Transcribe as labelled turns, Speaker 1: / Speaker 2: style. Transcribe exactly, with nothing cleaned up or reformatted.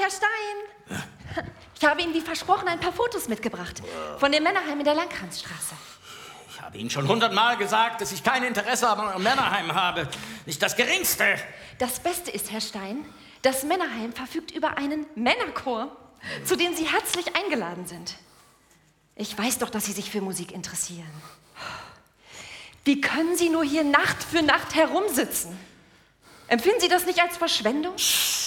Speaker 1: Herr Stein. Ich habe Ihnen wie versprochen ein paar Fotos mitgebracht. Von dem Männerheim in der Langkranzstraße.
Speaker 2: Ich habe Ihnen schon hundertmal gesagt, dass ich kein Interesse am Männerheim habe. Nicht das Geringste.
Speaker 1: Das Beste ist, Herr Stein, das Männerheim verfügt über einen Männerchor, zu dem Sie herzlich eingeladen sind. Ich weiß doch, dass Sie sich für Musik interessieren. Wie können Sie nur hier Nacht für Nacht herumsitzen? Empfinden Sie das nicht als Verschwendung?